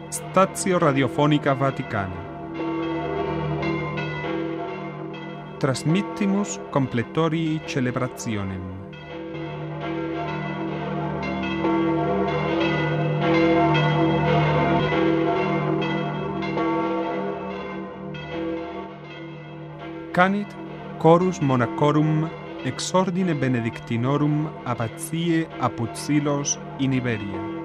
Stazio Radiofonica Vaticana. Transmittimus completorii celebrationem. Canit chorus monachorum ex ordine benedictinorum abbatiae apud Silos in Iberia.